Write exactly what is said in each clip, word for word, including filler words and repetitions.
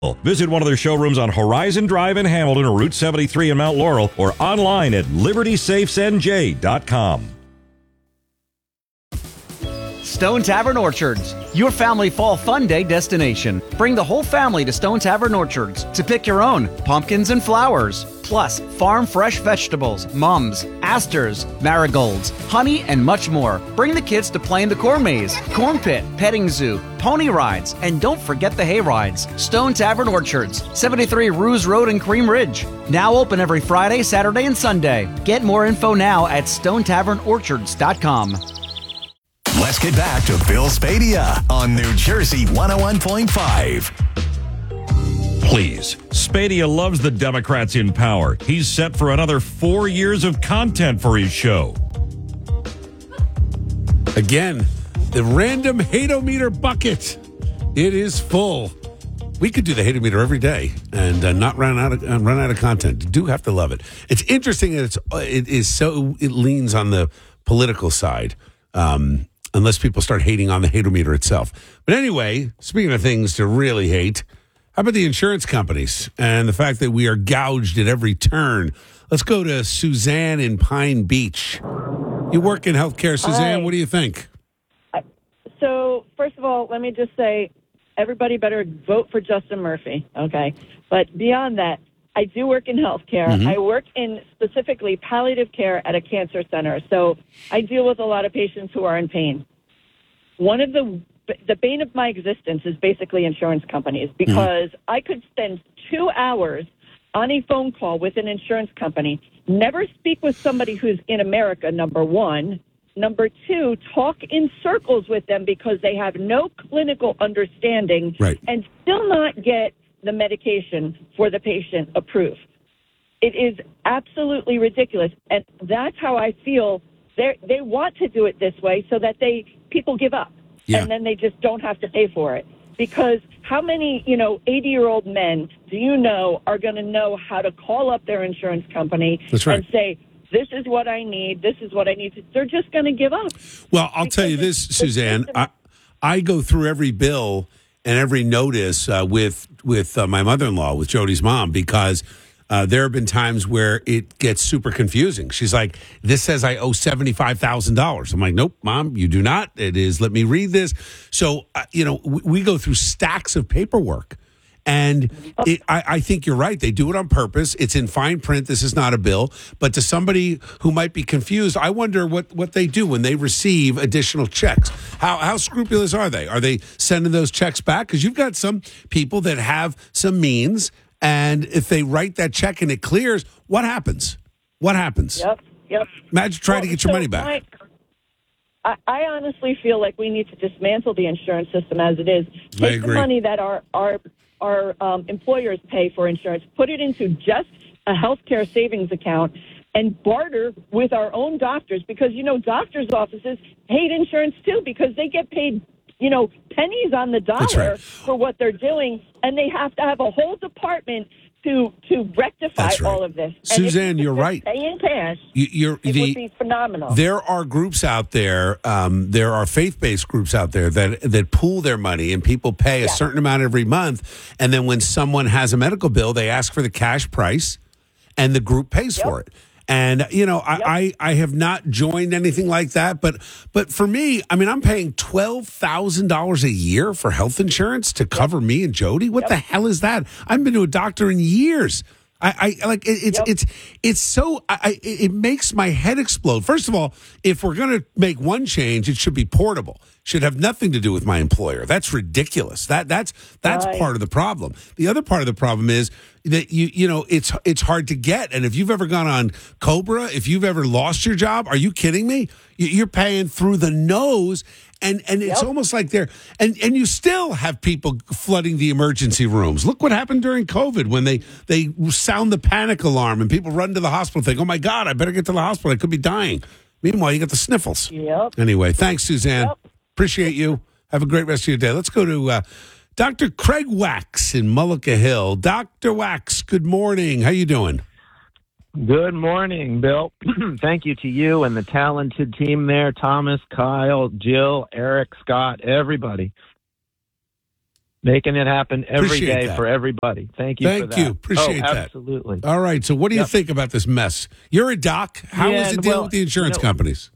Visit one of their showrooms on Horizon Drive in Hamilton or Route seventy-three in Mount Laurel or online at liberty safes n j dot com. Stone Tavern Orchards, your family fall fun day destination. Bring the whole family to Stone Tavern Orchards to pick your own pumpkins and flowers, plus farm fresh vegetables, mums, asters, marigolds, honey, and much more. Bring the kids to play in the corn maze, corn pit, petting zoo, pony rides, and don't forget the hay rides. Stone Tavern Orchards, seventy-three Ruse Road in Cream Ridge. Now open every Friday, Saturday, and Sunday. Get more info now at stone tavern orchards dot com. Let's get back to Bill Spadea on New Jersey one oh one point five. Please, Spadea loves the Democrats in power. He's set for another four years of content for his show. Again, the random hate-o-meter bucket. It is full. We could do the hate-o-meter every day and uh, not run out of uh, run out of content. You do have to love it. It's interesting that it's it is so it leans on the political side. Um, unless people start hating on the hate-o-meter itself. But anyway, speaking of things to really hate, how about the insurance companies and the fact that we are gouged at every turn? Let's go to Suzanne in Pine Beach. You work in healthcare, Suzanne. Hi. What do you think? So, first of all, let me just say, everybody better vote for Justin Murphy, okay? But beyond that, I do work in healthcare. Mm-hmm. I work in specifically palliative care at a cancer center. So I deal with a lot of patients who are in pain. One of the the bane of my existence is basically insurance companies because mm-hmm. I could spend two hours on a phone call with an insurance company, never speak with somebody who's in America, number one. Number two, talk in circles with them because they have no clinical understanding right. and still not get the medication for the patient approved. It is absolutely ridiculous. And that's how I feel. They they want to do it this way so that they people give up. Yeah. And then they just don't have to pay for it. Because how many, you know, eighty-year-old men do you know are going to know how to call up their insurance company That's right. and say, this is what I need, this is what I need. To, they're just going to give up. Well, I'll tell you this, Suzanne. I, I go through every bill and every notice uh, with with uh, my mother-in-law, with Jody's mom, because uh, there have been times where it gets super confusing. She's like, this says I owe seventy-five thousand dollars. I'm like, nope, Mom, you do not. It is, let me read this. So, uh, you know, we, we go through stacks of paperwork. And it, I, I think you're right. They do it on purpose. It's in fine print. This is not a bill. But to somebody who might be confused, I wonder what, what they do when they receive additional checks. How how scrupulous are they? Are they sending those checks back? Because you've got some people that have some means, and if they write that check and it clears, what happens? What happens? Yep, yep. Imagine trying well, to get your so money back. My, I, I honestly feel like we need to dismantle the insurance system as it is. Take I agree. the money that our our our um, employers pay for insurance, put it into just a healthcare savings account, and barter with our own doctors because, you know, doctors' offices hate insurance too because they get paid, you know, pennies on the dollar right. for what they're doing, and they have to have a whole department to to rectify That's right. all of this. Suzanne, you're right. Pay in cash. You, you're, it the, would be phenomenal. There are groups out there, um, there are faith-based groups out there that that pool their money, and people pay a yeah. certain amount every month, and then when someone has a medical bill, they ask for the cash price, and the group pays yep. for it. And, you know, I, Yep. I, I have not joined anything like that. But but for me, I mean, I'm paying twelve thousand dollars a year for health insurance to cover yep. me and Jody. What yep. the hell is that? I haven't been to a doctor in years. I, I like it, it's yep. it's it's so I, it makes my head explode. First of all, if we're going to make one change, it should be portable. Should have nothing to do with my employer. That's ridiculous. That that's that's right. part of the problem. The other part of the problem is that you you know it's it's hard to get. And if you've ever gone on Cobra, if you've ever lost your job, are you kidding me? You're paying through the nose. And and it's yep. almost like they're and, and you still have people flooding the emergency rooms. Look what happened during COVID when they, they sound the panic alarm and people run to the hospital, think, oh my God, I better get to the hospital. I could be dying. Meanwhile, you got the sniffles. Yep. Anyway, thanks, Suzanne. Yep. Appreciate you. Have a great rest of your day. Let's go to uh, Doctor Craig Wax in Mullica Hill. Doctor Wax, good morning. How you doing? Good morning, Bill. Thank you to you and the talented team there, Thomas, Kyle, Jill, Eric, Scott, everybody. Making it happen every Appreciate day that. for everybody. Thank you Thank for that. you. Appreciate oh, that. Absolutely. All right. So what do you Yep. think about this mess? You're a doc. How Yeah, is it dealing well, with the insurance you know- companies?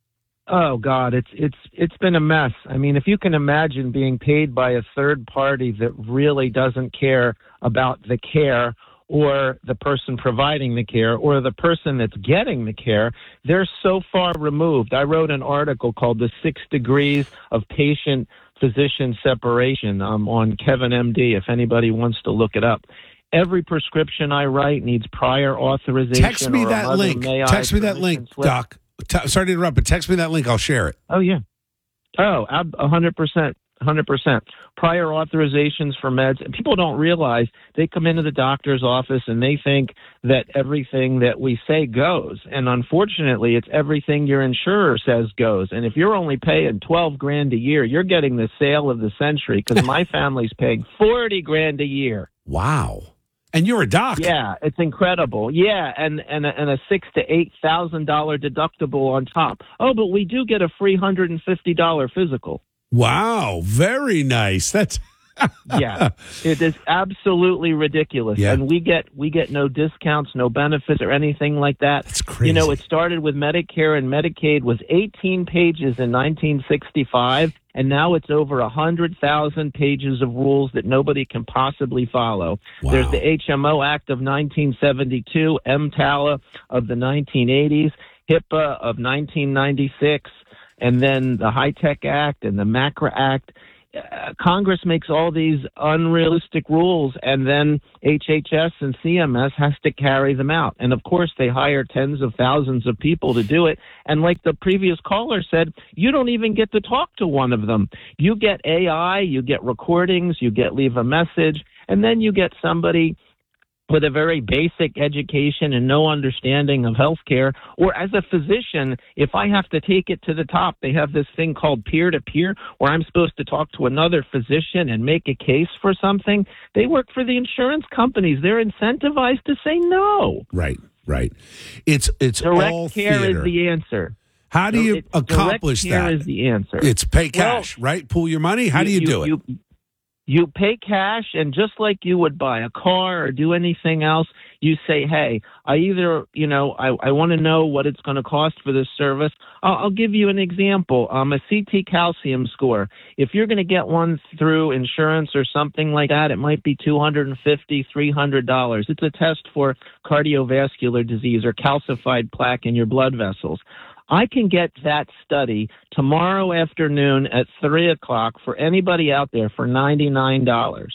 Oh God, it's it's it's been a mess. I mean, if you can imagine being paid by a third party that really doesn't care about the care or the person providing the care or the person that's getting the care, they're so far removed. I wrote an article called The Six Degrees of Patient Physician Separation um, on Kevin M D, if anybody wants to look it up. Every prescription I write needs prior authorization. Text me or a that mother link. may I Text me that permission link, slip. Doc. T- sorry to interrupt, but text me that link. I'll share it. Oh, yeah. Oh, a hundred percent. one hundred percent. Prior authorizations for meds. People don't realize they come into the doctor's office and they think that everything that we say goes. And unfortunately, it's everything your insurer says goes. And if you're only paying twelve grand a year, you're getting the sale of the century because my family's paying forty grand a year. Wow. And you're a doc. Yeah, it's incredible. Yeah, and and a, and a six to eight thousand dollar deductible on top. Oh, but we do get a free hundred and fifty dollar physical. Wow. Very nice. That's Yeah, it is absolutely ridiculous. Yeah. And we get we get no discounts, no benefits, or anything like that. That's crazy. You know, it started with Medicare and Medicaid was eighteen pages in nineteen sixty-five, and now it's over one hundred thousand pages of rules that nobody can possibly follow. Wow. There's the H M O Act of nineteen seventy-two, M T A L A of the nineteen eighties, HIPAA of nineteen ninety-six, and then the HITECH Act and the MACRA Act. Uh, Congress makes all these unrealistic rules, and then H H S and C M S has to carry them out. And of course, they hire tens of thousands of people to do it. And like the previous caller said, you don't even get to talk to one of them. You get A I, you get recordings, you get leave a message, and then you get somebody with a very basic education and no understanding of healthcare. Or as a physician, if I have to take it to the top, they have this thing called peer-to-peer where I'm supposed to talk to another physician and make a case for something. They work for the insurance companies. They're incentivized to say no. right. Right. It's it's Direct all care theater. is the answer. How do you It- accomplish direct care that? is the answer. It's pay cash, Well, right? Pool your money. How do you, do it? You, you pay cash, and just like you would buy a car or do anything else, you say, hey, I either, you know, I, I want to know what it's going to cost for this service. I'll, I'll give you an example. Um, a C T calcium score. If you're going to get one through insurance or something like that, it might be two hundred fifty dollars, three hundred dollars. It's a test for cardiovascular disease or calcified plaque in your blood vessels. I can get that study tomorrow afternoon at three o'clock for anybody out there for ninety-nine dollars.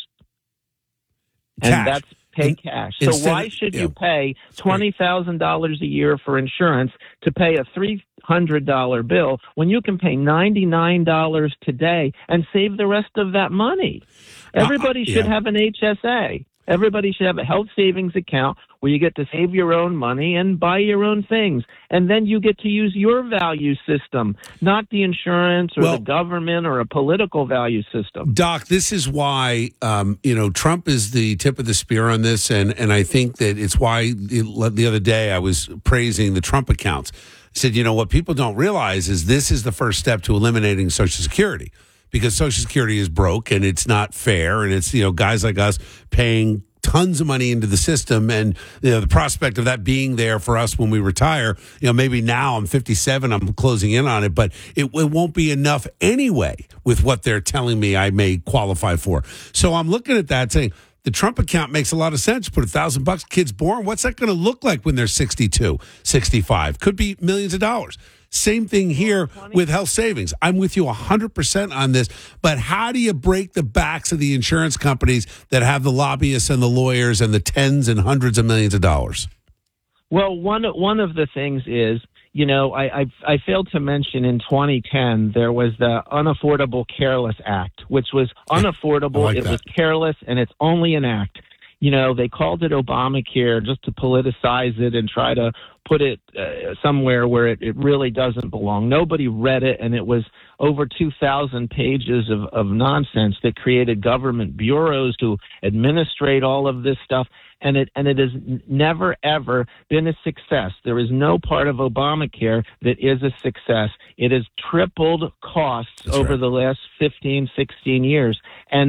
And Cash. that's pay In- cash. So instead why of- should yeah. you pay twenty thousand dollars a year for insurance to pay a three hundred dollars bill when you can pay ninety-nine dollars today and save the rest of that money? Everybody uh, should yeah. have an H S A. Everybody should have a health savings account where you get to save your own money and buy your own things. And then you get to use your value system, not the insurance or Well- the government or a political value system. Doc, this is why um, you know Trump is the tip of the spear on this, and and I think that it's why the, the other day I was praising the Trump accounts. I said, you know, what people don't realize is this is the first step to eliminating Social Security, because Social Security is broke and it's not fair, and it's, you know, guys like us paying tons of money into the system, and you know the prospect of that being there for us when we retire, you know, maybe now I'm fifty-seven, I'm closing in on it, but it, it won't be enough anyway with what they're telling me I may qualify for. So I'm looking at that saying the Trump account makes a lot of sense. Put a thousand bucks, kids born. What's that going to look like when they're sixty-two, sixty-five? Could be millions of dollars. Same thing here with health savings. I'm with you one hundred percent on this, but how do you break the backs of the insurance companies that have the lobbyists and the lawyers and the tens and hundreds of millions of dollars? Well, one one of the things is, you know, I, I I failed to mention in twenty ten there was the Unaffordable Careless Act, which was unaffordable. I like it that. was careless, and it's only an act. You know, they called it Obamacare just to politicize it and try to put it uh, somewhere where it, it really doesn't belong. Nobody read it, and it was over two thousand pages of, of nonsense that created government bureaus to administrate all of this stuff. And it and it has never, ever been a success. There is no part of Obamacare that is a success. It has tripled costs That's over right. the last fifteen, sixteen years. And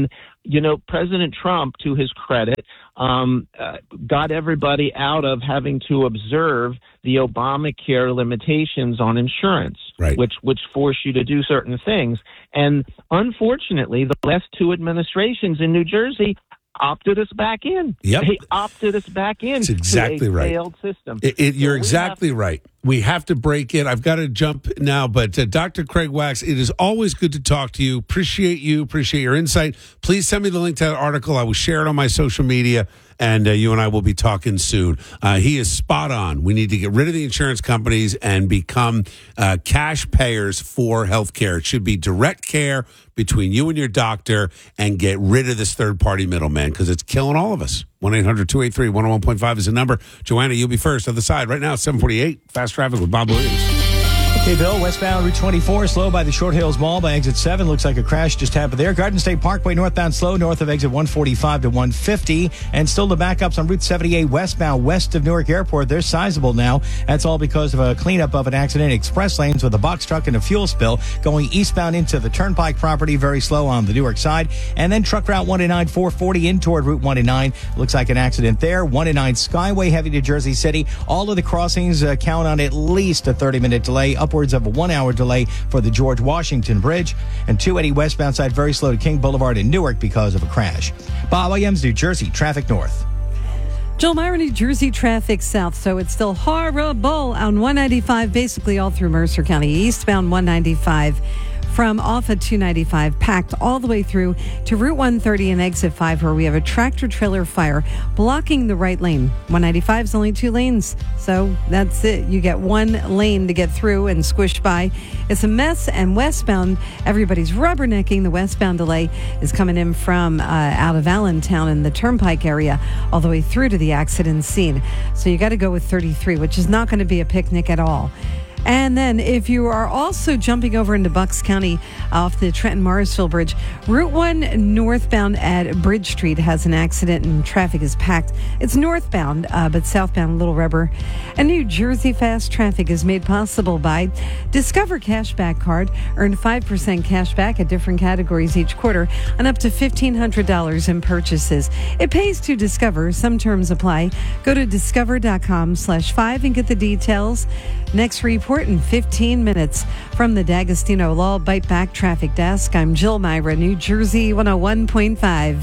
you know, President Trump, to his credit, um, uh, got everybody out of having to observe the Obamacare limitations on insurance, right. which which force you to do certain things. And unfortunately, the last two administrations in New Jersey opted us back in. Yep. They opted us back in. That's exactly to a right. failed system. It, it, you're So we exactly have- right. We have to break it. I've got to jump now, but uh, Doctor Craig Wax, it is always good to talk to you. Appreciate you. Appreciate your insight. Please send me the link to that article. I will share it on my social media, and uh, you and I will be talking soon. Uh, he is spot on. We need to get rid of the insurance companies and become uh, cash payers for health care. It should be direct care between you and your doctor, and get rid of this third-party middleman, because it's killing all of us. one eight hundred two eight three one oh one point five is the number. Joanna, you'll be first on the side. Right now, it's seven forty-eight. Fast traffic with Bob Williams. Okay, Bill, westbound Route twenty-four, slow by the Short Hills Mall by exit seven. Looks like a crash just happened there. Garden State Parkway northbound slow north of exit one forty-five to one fifty. And still the backups on Route seventy-eight westbound west of Newark Airport. They're sizable now. That's all because of a cleanup of an accident. Express lanes with a box truck and a fuel spill going eastbound into the Turnpike property. Very slow on the Newark side. And then truck route one nine four forty in toward Route one nine. Looks like an accident there. one nine Skyway heavy to Jersey City. All of the crossings uh, count on at least a thirty-minute delay, upwards of a one-hour delay for the George Washington Bridge. And two eighty westbound side very slow to King Boulevard in Newark because of a crash. Bob Williams, New Jersey, traffic north. Joel Myra, New Jersey traffic south, so it's still horrible on one ninety-five, basically all through Mercer County. Eastbound one ninety-five from off of two ninety-five, packed all the way through to Route one thirty and exit five, where we have a tractor-trailer fire blocking the right lane. one ninety-five is only two lanes, so that's it. You get one lane to get through and squish by. It's a mess, and westbound, everybody's rubbernecking. The westbound delay is coming in from uh, out of Allentown in the Turnpike area all the way through to the accident scene. So you got to go with thirty-three, which is not going to be a picnic at all. And then if you are also jumping over into Bucks County off the Trenton-Morrisville Bridge, Route one northbound at Bridge Street has an accident and traffic is packed. It's northbound, uh, but southbound Little Rubber. And New Jersey fast traffic is made possible by Discover Cashback Card. Earn five percent cash back at different categories each quarter and up to fifteen hundred dollars in purchases. It pays to Discover. Some terms apply. Go to discover.com slash five and get the details. Next report in fifteen minutes from the D'Agostino Law Bite Back Traffic Desk. I'm Jill Myra, New Jersey one oh one point five.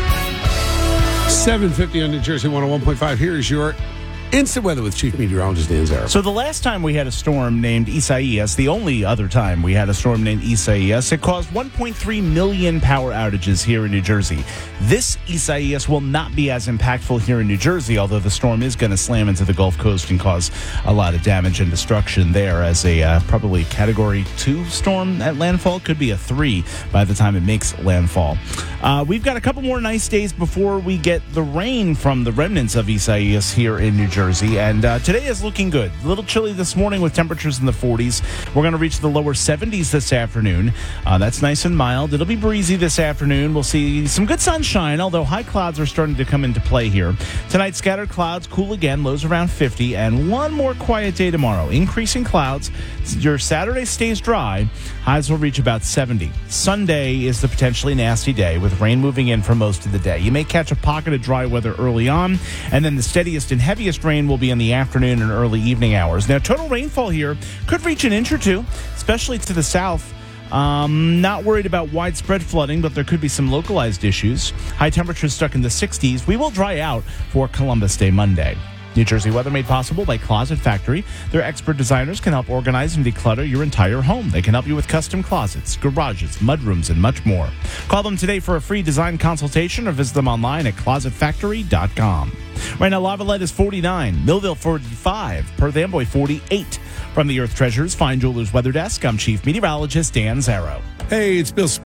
seven fifty on New Jersey one oh one point five. Here is your instant weather with Chief Meteorologist Dan Zarrow. So the last time we had a storm named Isaias, the only other time we had a storm named Isaias, it caused one point three million power outages here in New Jersey. This Isaias will not be as impactful here in New Jersey, although the storm is going to slam into the Gulf Coast and cause a lot of damage and destruction there as a uh, probably Category two storm at landfall. Could be a three by the time it makes landfall. Uh, we've got a couple more nice days before we get the rain from the remnants of Isaias here in New Jersey. Jersey, and uh, today is looking good. A little chilly this morning with temperatures in the forties. We're going to reach the lower seventies this afternoon. Uh, that's nice and mild. It'll be breezy this afternoon. We'll see some good sunshine, although high clouds are starting to come into play here. Tonight, scattered clouds, cool again, lows around fifty, and one more quiet day tomorrow. Increasing clouds. Your Saturday stays dry. Highs will reach about seventy. Sunday is the potentially nasty day with rain moving in for most of the day. You may catch a pocket of dry weather early on, and then the steadiest and heaviest rain will be in the afternoon and early evening hours. Now, total rainfall here could reach an inch or two, especially to the south. Um, not worried about widespread flooding, but there could be some localized issues. High temperatures stuck in the sixties. We will dry out for Columbus Day Monday. New Jersey weather made possible by Closet Factory. Their expert designers can help organize and declutter your entire home. They can help you with custom closets, garages, mudrooms, and much more. Call them today for a free design consultation or visit them online at closet factory dot com. Right now, Lavalette is forty-nine, Millville forty-five, Perth Amboy forty-eight. From the Earth Treasures Fine Jewelers Weather Desk, I'm Chief Meteorologist Dan Zarrow. Hey, it's Bill.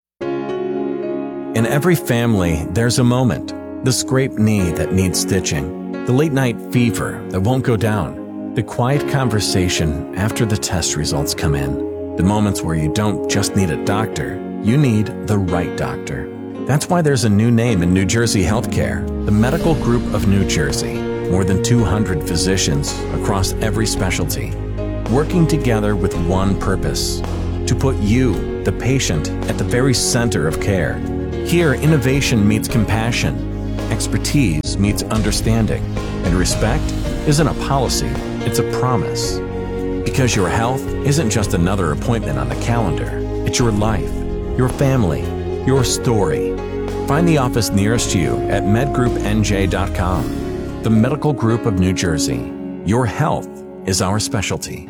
In every family, there's a moment. The scraped knee that needs stitching. The late-night fever that won't go down. The quiet conversation after the test results come in. The moments where you don't just need a doctor, you need the right doctor. That's why there's a new name in New Jersey healthcare, the Medical Group of New Jersey. More than two hundred physicians across every specialty, working together with one purpose, to put you, the patient, at the very center of care. Here, innovation meets compassion, expertise meets understanding, and respect isn't a policy, it's a promise. Because your health isn't just another appointment on the calendar, it's your life, your family, your story. Find the office nearest you at med group n j dot com. The Medical Group of New Jersey. Your health is our specialty.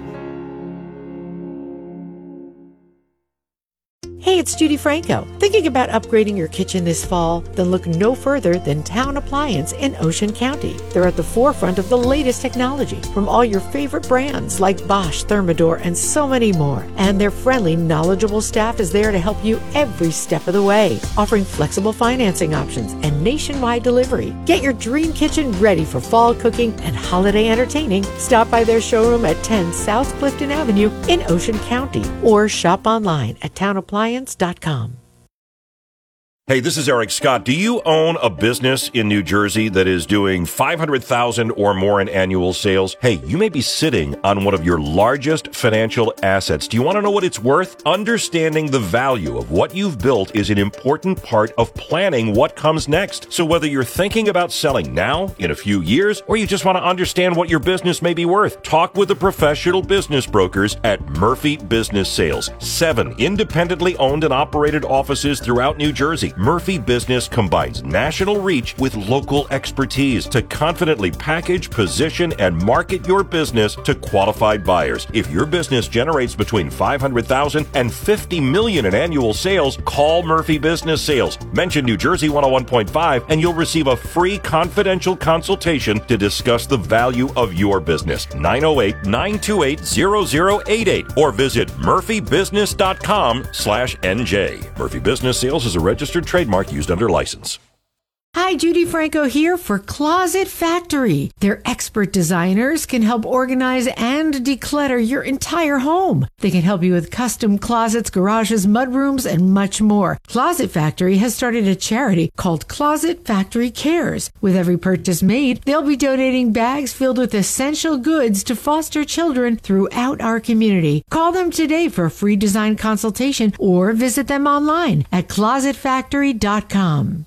Hey, it's Judy Franco. Thinking about upgrading your kitchen this fall? Then look no further than Town Appliance in Ocean County. They're at the forefront of the latest technology from all your favorite brands like Bosch, Thermador, and so many more. And their friendly, knowledgeable staff is there to help you every step of the way, offering flexible financing options and nationwide delivery. Get your dream kitchen ready for fall cooking and holiday entertaining. Stop by their showroom at ten South Clifton Avenue in Ocean County or shop online at town appliance dot com. Hey, this is Eric Scott. Do you own a business in New Jersey that is doing five hundred thousand dollars or more in annual sales? Hey, you may be sitting on one of your largest financial assets. Do you want to know what it's worth? Understanding the value of what you've built is an important part of planning what comes next. So whether you're thinking about selling now, in a few years, or you just want to understand what your business may be worth, talk with the professional business brokers at Murphy Business Sales. Seven independently owned and operated offices throughout New Jersey. Murphy Business combines national reach with local expertise to confidently package, position, and market your business to qualified buyers. If your business generates between five hundred thousand dollars and fifty million dollars in annual sales, call Murphy Business Sales. Mention New Jersey one oh one point five and you'll receive a free confidential consultation to discuss the value of your business. nine oh eight, nine two eight, zero zero eight eight or visit murphy business dot com slash N J. Murphy Business Sales is a registered trademark used under license. Hi, Judy Franco here for Closet Factory. Their expert designers can help organize and declutter your entire home. They can help you with custom closets, garages, mudrooms, and much more. Closet Factory has started a charity called Closet Factory Cares. With every purchase made, they'll be donating bags filled with essential goods to foster children throughout our community. Call them today for a free design consultation or visit them online at closet factory dot com.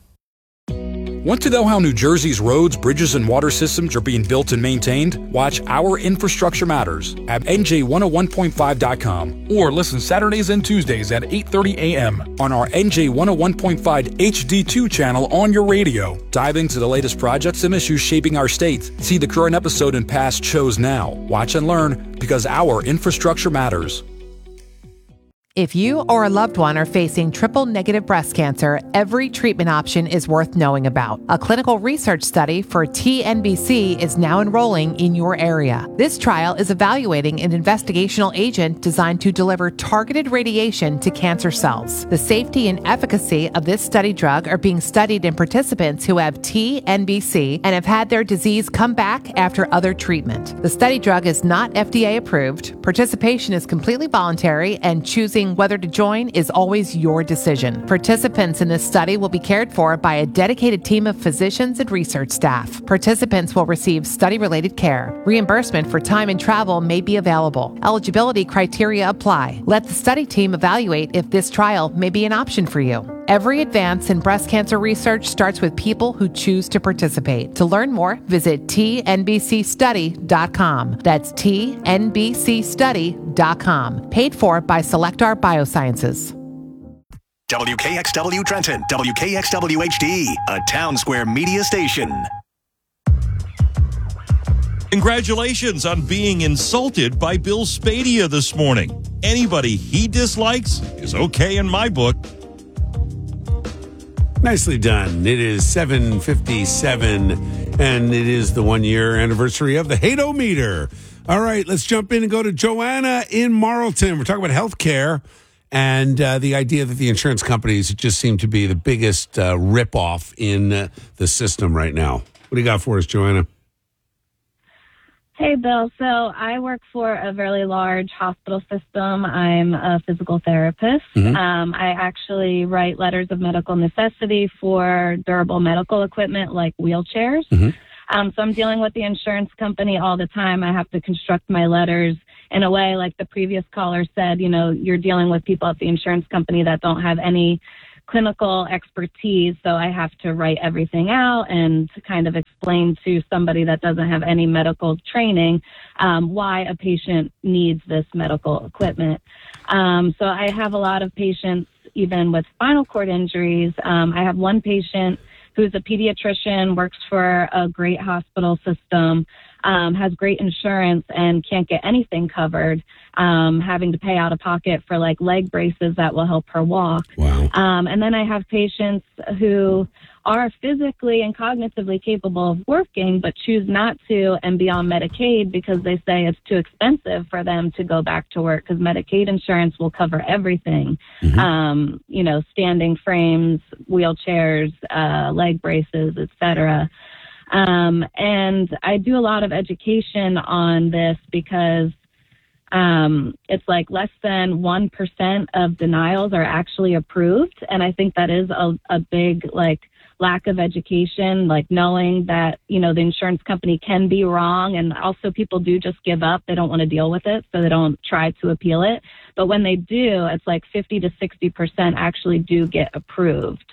Want to know how New Jersey's roads, bridges, and water systems are being built and maintained? Watch Our Infrastructure Matters at N J one oh one point five dot com or listen Saturdays and Tuesdays at eight thirty a.m. on our N J one oh one point five H D two channel on your radio. Dive into the latest projects and issues shaping our state. See the current episode and past shows now. Watch and learn because our infrastructure matters. If you or a loved one are facing triple-negative breast cancer, every treatment option is worth knowing about. A clinical research study for T N B C is now enrolling in your area. This trial is evaluating an investigational agent designed to deliver targeted radiation to cancer cells. The safety and efficacy of this study drug are being studied in participants who have T N B C and have had their disease come back after other treatment. The study drug is not F D A approved. Participation is completely voluntary, and choosing whether to join is always your decision. Participants in this study will be cared for by a dedicated team of physicians and research staff. Participants will receive study-related care. Reimbursement for time and travel may be available. Eligibility criteria apply. Let the study team evaluate if this trial may be an option for you. Every advance in breast cancer research starts with people who choose to participate. To learn more, visit T N B C study dot com. That's T N B C study dot com. Paid for by Selectar Biosciences. W K X W Trenton, W K X W H D, a Town Square media station. Congratulations on being insulted by Bill Spadea this morning. Anybody he dislikes is okay in my book. Nicely done. It is seven fifty-seven, and it is the one-year anniversary of the Hate-O-Meter. All right, let's jump in and go to Joanna in Marlton. We're talking about health care and uh, the idea that the insurance companies just seem to be the biggest uh, ripoff in uh, the system right now. What do you got for us, Joanna? Hey, Bill. So I work for a very large hospital system. I'm a physical therapist. Mm-hmm. Um, I actually write letters of medical necessity for durable medical equipment like wheelchairs. Mm-hmm. Um, so I'm dealing with the insurance company all the time. I have to construct my letters in a way, like the previous caller said, you know, you're dealing with people at the insurance company that don't have any clinical expertise, so I have to write everything out and kind of explain to somebody that doesn't have any medical training um, why a patient needs this medical equipment. Um, so I have a lot of patients, even with spinal cord injuries. Um, I have one patient who's a pediatrician, works for a great hospital system, um, has great insurance and can't get anything covered, um, having to pay out of pocket for like leg braces that will help her walk. Wow. Um, and then I have patients who are physically and cognitively capable of working, but choose not to and be on Medicaid because they say it's too expensive for them to go back to work because Medicaid insurance will cover everything. Mm-hmm. Um, you know, standing frames, wheelchairs, uh, leg braces, et cetera. Um, and I do a lot of education on this because um, it's like less than one percent of denials are actually approved. And I think that is a, a big, like, lack of education, like knowing that, you know, the insurance company can be wrong. And also people do just give up. They don't want to deal with it, so they don't try to appeal it. But when they do, it's like fifty to sixty percent actually do get approved.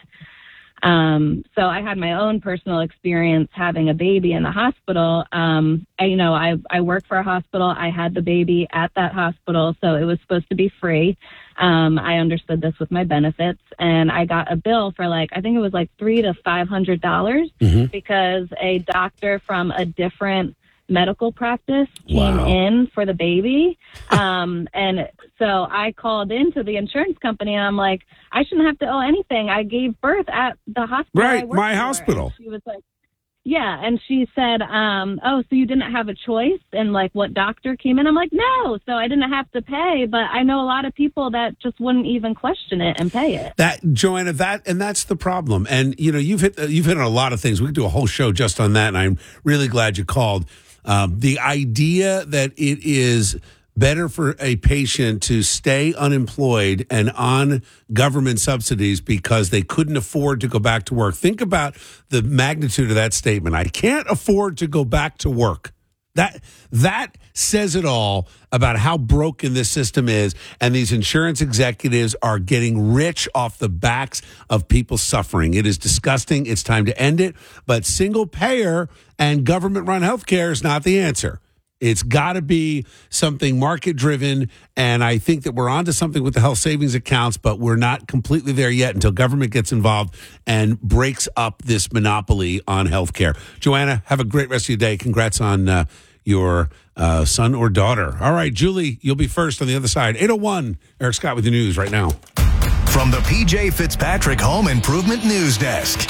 Um, so I had my own personal experience having a baby in the hospital. Um, I, you know, I, I work for a hospital. I had the baby at that hospital, so it was supposed to be free. Um, I understood this with my benefits, and I got a bill for like, I think it was like three to five hundred dollars mm-hmm. because a doctor from a different medical practice came Wow. in for the baby. Um, and so I called into the insurance company and I'm like, I shouldn't have to owe anything. I gave birth at the hospital. I Right, worked my for. hospital. And she was like, yeah. And she said, um, oh, so you didn't have a choice in like what doctor came in? I'm like, no. So I didn't have to pay, but I know a lot of people that just wouldn't even question it and pay it. That, Joanna, that and that's the problem. And you know, you've hit you've hit on a lot of things. We could do a whole show just on that, and I'm really glad you called. Um, the idea that it is better for a patient to stay unemployed and on government subsidies because they couldn't afford to go back to work. Think about the magnitude of that statement. I can't afford to go back to work. That that says it all about how broken this system is, and these insurance executives are getting rich off the backs of people suffering. It is disgusting. It's time to end it. But single payer and government-run healthcare is not the answer. It's got to be something market-driven, and I think that we're onto something with the health savings accounts, but we're not completely there yet until government gets involved and breaks up this monopoly on healthcare. Joanna, have a great rest of your day. Congrats on uh, your uh, son or daughter. All right, Julie, you'll be first on the other side. eight oh one, Eric Scott with the news right now. From the P J Fitzpatrick Home Improvement News Desk.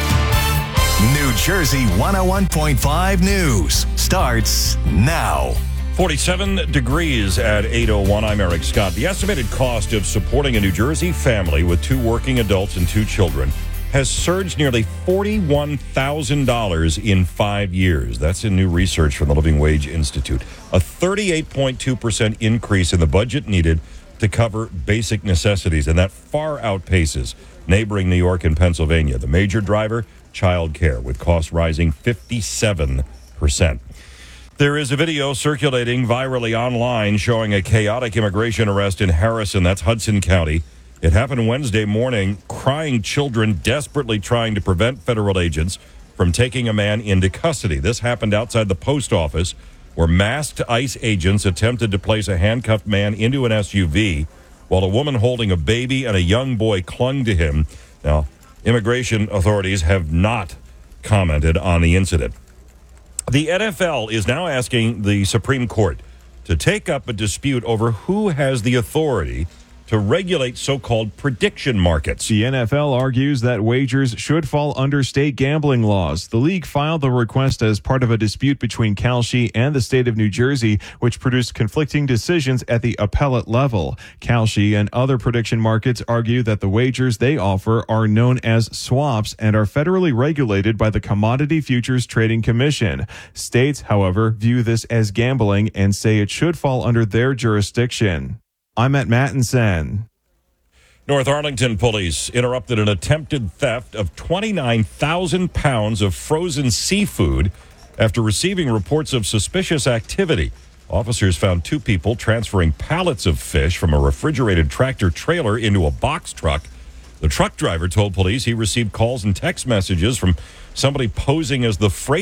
New Jersey one oh one point five News starts now. forty-seven degrees at eight oh one. I'm Eric Scott. The estimated cost of supporting a New Jersey family with two working adults and two children has surged nearly forty-one thousand dollars in five years. That's in new research from the Living Wage Institute. A thirty-eight point two percent increase in the budget needed to cover basic necessities, and that far outpaces neighboring New York and Pennsylvania. The major driver, child care, with costs rising fifty-seven percent. There is a video circulating virally online showing a chaotic immigration arrest in Harrison, that's Hudson County. It happened Wednesday morning, crying children desperately trying to prevent federal agents from taking a man into custody. This happened outside the post office, where masked ICE agents attempted to place a handcuffed man into an S U V while a woman holding a baby and a young boy clung to him. Now, immigration authorities have not commented on the incident. The N F L is now asking the Supreme Court to take up a dispute over who has the authority to regulate so-called prediction markets. The N F L argues that wagers should fall under state gambling laws. The league filed the request as part of a dispute between Kalshi and the state of New Jersey, which produced conflicting decisions at the appellate level. Kalshi and other prediction markets argue that the wagers they offer are known as swaps and are federally regulated by the Commodity Futures Trading Commission. States, however, view this as gambling and say it should fall under their jurisdiction. I'm at Mattinson. North Arlington police interrupted an attempted theft of twenty-nine thousand pounds of frozen seafood after receiving reports of suspicious activity. Officers found two people transferring pallets of fish from a refrigerated tractor trailer into a box truck. The truck driver told police he received calls and text messages from somebody posing as the freight